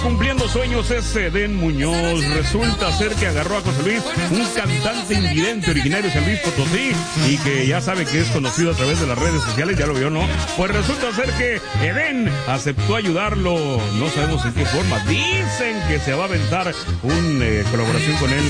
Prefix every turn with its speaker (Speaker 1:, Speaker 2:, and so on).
Speaker 1: Cumpliendo sueños es Edén Muñoz. Resulta ser que agarró a José Luis, un cantante invidente originario de San Luis Potosí, y que ya sabe que es conocido a través de las redes sociales, ya lo vio, ¿no? Pues resulta ser que Edén aceptó ayudarlo, no sabemos en qué forma. Dicen que se va a aventar una colaboración con él